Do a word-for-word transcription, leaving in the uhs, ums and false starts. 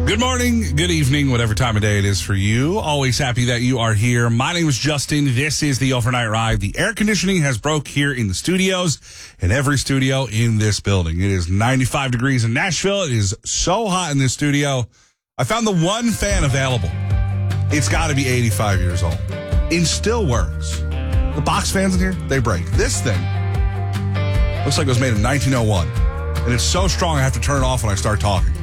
Good morning, good evening, whatever time of day it is for you. Always happy that you are here. My name is Justin. This is the Overnight Ride. The air conditioning has broke here in the studios, in every studio in this building. It is ninety-five degrees in Nashville. It is so hot in this studio. I found the one fan available. It's got to be eighty-five years old. It still works. The box fans in here, they break. This thing looks like it was made in nineteen oh one. And it's so strong I have to turn it off when I start talking.